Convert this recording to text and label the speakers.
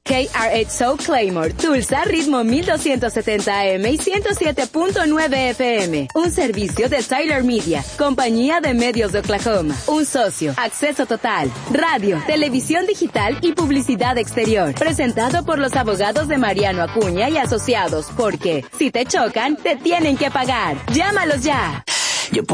Speaker 1: KRXO Claymore, Tulsa, ritmo 1270 AM y 107.9 FM. Un servicio de Tyler Media, compañía de medios de Oklahoma. Un socio, acceso total, radio, televisión digital y publicidad exterior. Presentado por los abogados de Mariano Acuña y Asociados, porque si te chocan, te tienen que pagar. Llámalos ya.